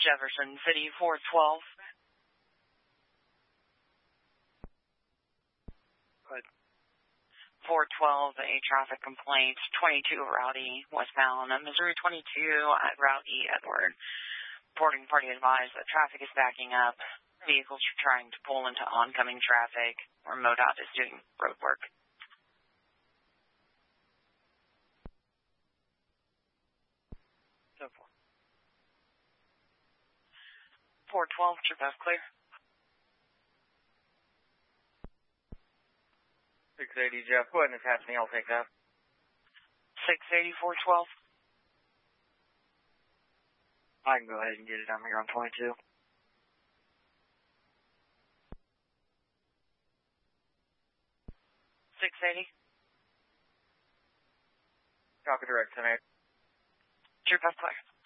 Jefferson City 412. Good. 412, a traffic complaint, 22 Route E, westbound, Missouri 22 at Route E, Edward. Boarding party advised that traffic is backing up. Vehicles are trying to pull into oncoming traffic, or MoDOT is doing road work. So far. 412, trip F clear. 680, Jeff. Go ahead and attach me. I'll take that. 680, 412. I can go ahead and get it. I'm here on 22. Copy direct tonight. Trip F clear.